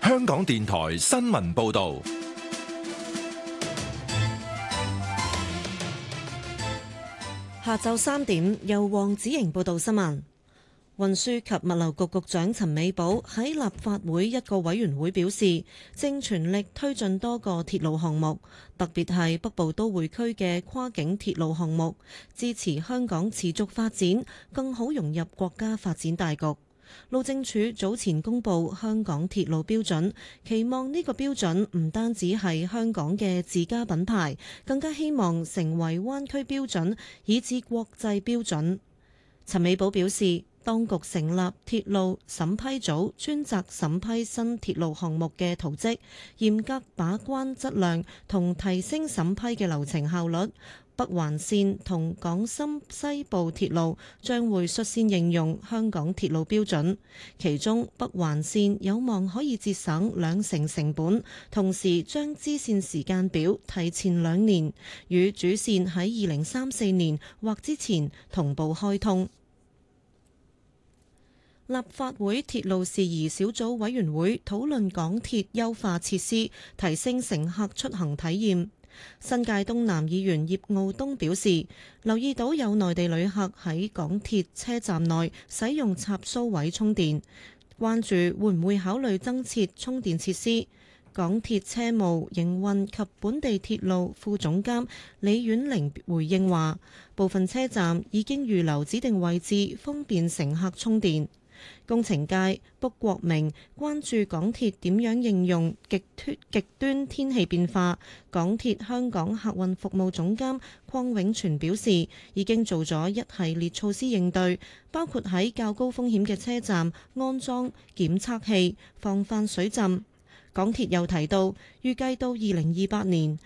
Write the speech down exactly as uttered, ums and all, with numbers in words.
香港電台新聞報道。 下晝三點，由黃子瑩報道新聞。運輸及物流局局長陳美寶喺立法會一個委員會表示，正全力推進多個鐵路項目，特別係北部都會區嘅跨境鐵路項目，支持香港持續發展，更好融入國家發展大局。路政署早前公布香港鐵路標準，期望呢個標準唔單止係香港嘅自家品牌，更加希望成為灣區標準，以至國際標準。陳美寶表示，當局成立鐵路審批組，專責審批新鐵路項目嘅圖則，嚴格把關質量同提升審批嘅流程效率。北環線同港深西部鐵路將會率先應用香港鐵路標準，其中北環線有望可以節省兩成成本，同時將支線時間表提前兩年，與主線喺二零三四年或之前同步開通。立法會鐵路事宜小組委員會討論港鐵優化設施，提升乘客出行體驗。新界東南議員葉傲東表示，留意到有內地旅客喺港鐵車站內使用插蘇位充電，關注會唔會考慮增設充電設施。港鐵車務營運及本地鐵路副總監李婉玲回應話，部分車站已經預留指定位置，方便乘客充電。工程界卜國明關注港鐵點樣應用極端極端天氣變化。港鐵香港客運服務總監鄺永全表示，已經做咗一系列措施應對，包括喺較高風險嘅車站安裝檢測器，防範水浸。港鐵又提到，預計到二零二八年